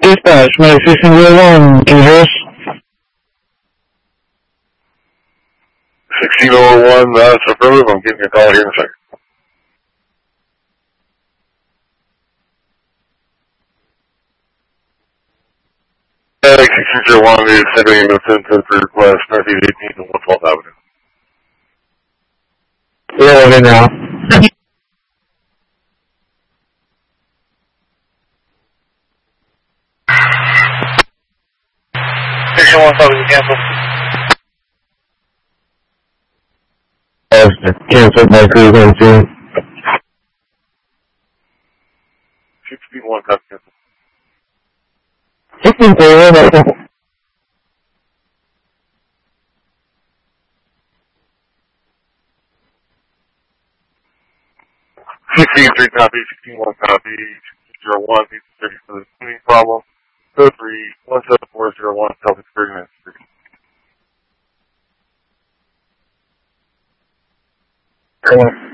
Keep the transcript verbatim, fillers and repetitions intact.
Dispatch, my sixteen zero one, can you hear us? sixteen oh one, that's affirmative. I'm getting a call here in a second. Uh, sixteen zero one is sending a ten ten for request, Northeast eighteenth and one twelfth Avenue. Yeah, I'm in now. sixteen one seven, cancel. Canceled by three one two. sixteen one, copy, cancel. sixteen zero one, sixteen three, copy, sixteen one, copy, sixteen zero one, needs to check for the tuning problem. Code three one seven four zero one, self-experience. Come on.